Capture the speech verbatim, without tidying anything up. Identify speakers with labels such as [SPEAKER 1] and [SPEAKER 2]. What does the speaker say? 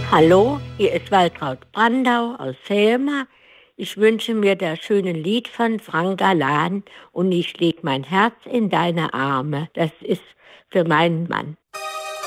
[SPEAKER 1] Hallo, hier ist Waltraud Brandau aus Selma. Ich wünsche mir das schöne Lied von Frank Galan und ich leg mein Herz in deine Arme. Das ist für meinen Mann.